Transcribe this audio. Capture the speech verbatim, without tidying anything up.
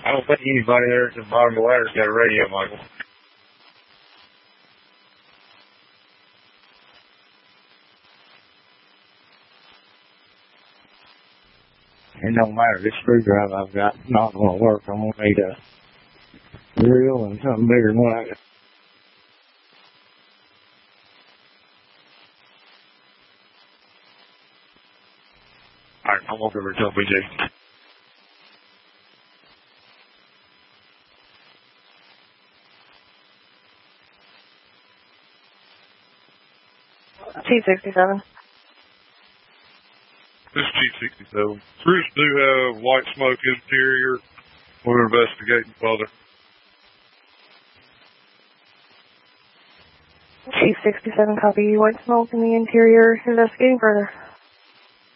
I don't think anybody there at the bottom of the ladder's got a radio, Michael. It don't matter. This screwdriver I've got is not going to work. I'm going to need a drill and something bigger than what I got. All right, I'm walking over to tell B J. T sixty-seven. This is T sixty-seven. Crews do have white smoke interior. We're investigating further. T sixty-seven, copy. White smoke in the interior. Investigating further.